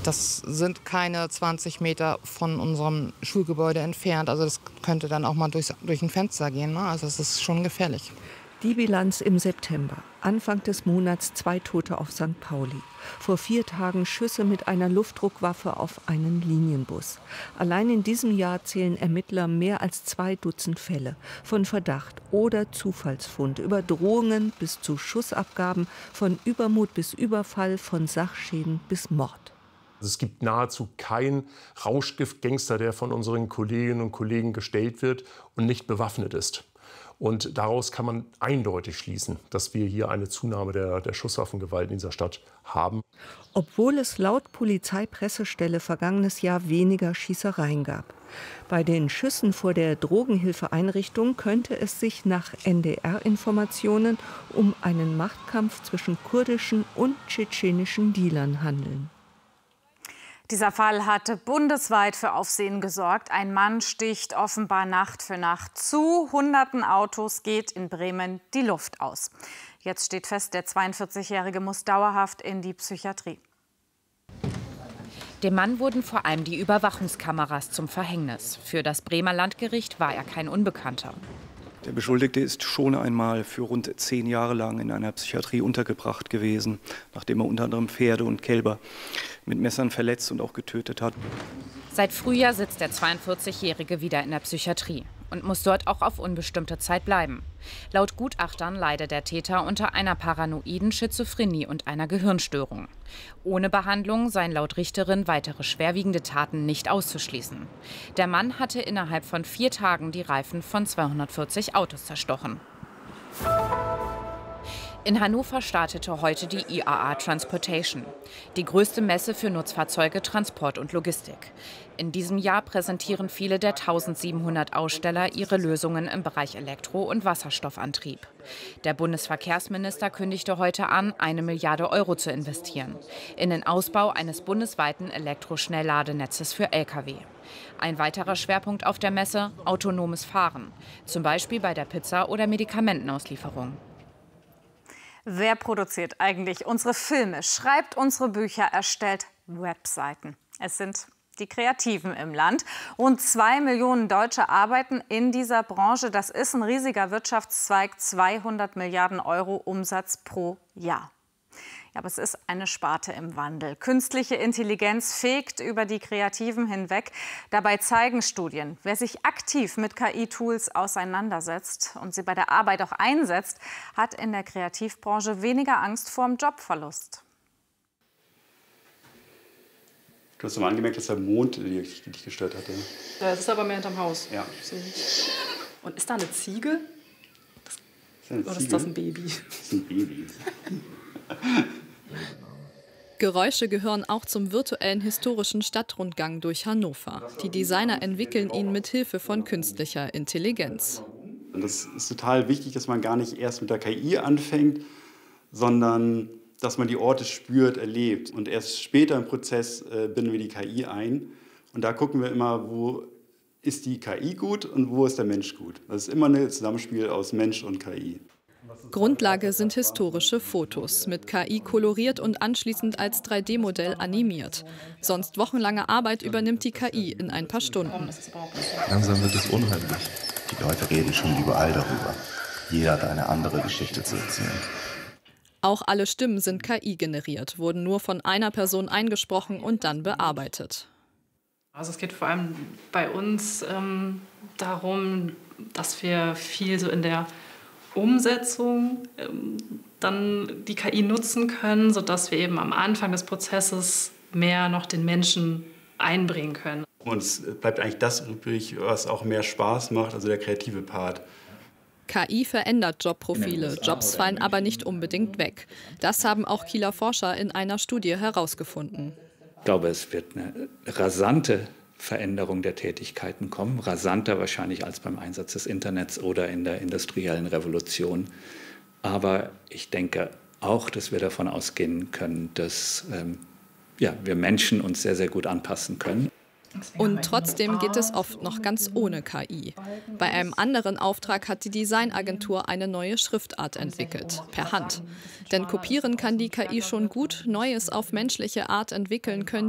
Das sind keine 20 Meter von unserem Schulgebäude entfernt. Also das könnte dann auch mal durch ein Fenster gehen, ne? Also es ist schon gefährlich. Die Bilanz im September. Anfang des Monats 2 Tote auf St. Pauli. Vor 4 Tagen Schüsse mit einer Luftdruckwaffe auf einen Linienbus. Allein in diesem Jahr zählen Ermittler mehr als 2 Dutzend Fälle. Von Verdacht oder Zufallsfund, über Drohungen bis zu Schussabgaben, von Übermut bis Überfall, von Sachschäden bis Mord. Es gibt nahezu keinen Rauschgiftgangster, der von unseren Kolleginnen und Kollegen gestellt wird und nicht bewaffnet ist. Und daraus kann man eindeutig schließen, dass wir hier eine Zunahme der Schusswaffengewalt in dieser Stadt haben. Obwohl es laut Polizeipressestelle vergangenes Jahr weniger Schießereien gab. Bei den Schüssen vor der Drogenhilfeeinrichtung könnte es sich nach NDR-Informationen um einen Machtkampf zwischen kurdischen und tschetschenischen Dealern handeln. Dieser Fall hatte bundesweit für Aufsehen gesorgt. Ein Mann sticht offenbar Nacht für Nacht zu. Hunderten Autos geht in Bremen die Luft aus. Jetzt steht fest, der 42-Jährige muss dauerhaft in die Psychiatrie. Dem Mann wurden vor allem die Überwachungskameras zum Verhängnis. Für das Bremer Landgericht war er kein Unbekannter. Der Beschuldigte ist schon einmal für rund 10 Jahre lang in einer Psychiatrie untergebracht gewesen, nachdem er unter anderem Pferde und Kälber mit Messern verletzt und auch getötet hat. Seit Frühjahr sitzt der 42-Jährige wieder in der Psychiatrie und muss dort auch auf unbestimmte Zeit bleiben. Laut Gutachtern leidet der Täter unter einer paranoiden Schizophrenie und einer Gehirnstörung. Ohne Behandlung seien laut Richterin weitere schwerwiegende Taten nicht auszuschließen. Der Mann hatte innerhalb von 4 Tagen die Reifen von 240 Autos zerstochen. In Hannover startete heute die IAA Transportation, die größte Messe für Nutzfahrzeuge, Transport und Logistik. In diesem Jahr präsentieren viele der 1700 Aussteller ihre Lösungen im Bereich Elektro- und Wasserstoffantrieb. Der Bundesverkehrsminister kündigte heute an, 1 Milliarde Euro zu investieren in den Ausbau eines bundesweiten Elektroschnellladenetzes für Lkw. Ein weiterer Schwerpunkt auf der Messe: autonomes Fahren, zum Beispiel bei der Pizza- oder Medikamentenauslieferung. Wer produziert eigentlich unsere Filme, schreibt unsere Bücher, erstellt Webseiten? Es sind die Kreativen im Land. Rund 2 Millionen Deutsche arbeiten in dieser Branche. Das ist ein riesiger Wirtschaftszweig, 200 Milliarden Euro Umsatz pro Jahr. Ja, aber es ist eine Sparte im Wandel. Künstliche Intelligenz fegt über die Kreativen hinweg. Dabei zeigen Studien, wer sich aktiv mit KI-Tools auseinandersetzt und sie bei der Arbeit auch einsetzt, hat in der Kreativbranche weniger Angst vor dem Jobverlust. Du hast mal angemerkt, dass der Mond dich gestört hatte. Das ist aber mehr hinterm Haus. Ja. So. Und ist da eine Ziege? Oder Ziege? ist das ein Baby? Das ist ein Baby. Geräusche gehören auch zum virtuellen historischen Stadtrundgang durch Hannover. Die Designer entwickeln ihn mit Hilfe von künstlicher Intelligenz. Und das ist total wichtig, dass man gar nicht erst mit der KI anfängt, sondern dass man die Orte spürt, erlebt. Und erst später im Prozess binden wir die KI ein. Und da gucken wir immer, wo ist die KI gut und wo ist der Mensch gut. Das ist immer ein Zusammenspiel aus Mensch und KI. Grundlage sind historische Fotos, mit KI koloriert und anschließend als 3D-Modell animiert. Sonst wochenlange Arbeit übernimmt die KI in ein paar Stunden. Langsam wird es unheimlich. Die Leute reden schon überall darüber. Jeder hat eine andere Geschichte zu erzählen. Auch alle Stimmen sind KI-generiert, wurden nur von einer Person eingesprochen und dann bearbeitet. Also es geht vor allem bei uns darum, dass wir viel so in der Umsetzung dann die KI nutzen können, sodass wir eben am Anfang des Prozesses mehr noch den Menschen einbringen können. Und es bleibt eigentlich das übrig, was auch mehr Spaß macht, also der kreative Part. KI verändert Jobprofile, Jobs fallen aber nicht unbedingt weg. Das haben auch Kieler Forscher in einer Studie herausgefunden. Ich glaube, es wird eine rasante Veränderung der Tätigkeiten kommen, rasanter wahrscheinlich als beim Einsatz des Internets oder in der industriellen Revolution. Aber ich denke auch, dass wir davon ausgehen können, dass wir Menschen uns sehr, sehr gut anpassen können. Und trotzdem geht es oft noch ganz ohne KI. Bei einem anderen Auftrag hat die Designagentur eine neue Schriftart entwickelt, per Hand. Denn kopieren kann die KI schon gut, Neues auf menschliche Art entwickeln können